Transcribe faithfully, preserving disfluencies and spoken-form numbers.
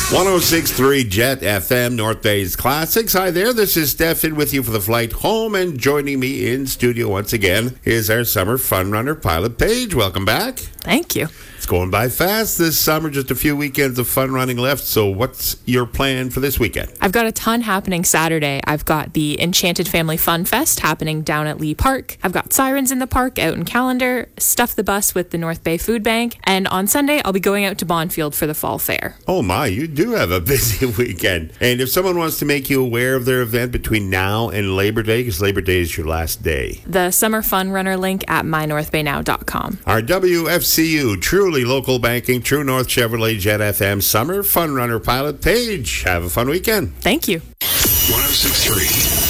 one oh six point three Jet F M, North Bay's Classics. Hi there, this is Stefan with you for the flight home, and joining me in studio once again is our summer fun runner pilot, Paige. Welcome back. Thank you. It's going by fast this summer, just a few weekends of fun running left. So what's your plan for this weekend? I've got a ton happening Saturday. I've got the Enchanted Family Fun Fest happening down at Lee Park. I've got Sirens in the Park out in Callender, Stuff the Bus with the North Bay Food Bank, and on Sunday I'll be going out to Bonfield for the Fall Fair. Oh my, you do have a busy weekend. And if someone wants to make you aware of their event between now and Labor Day, because Labor Day is your last day, the Summer Fun Runner link at my north bay now dot com. Our W F C U, truly local banking, True North Chevrolet Jet F M Summer Fun Runner pilot, Paige. Have a fun weekend. Thank you. one oh six point three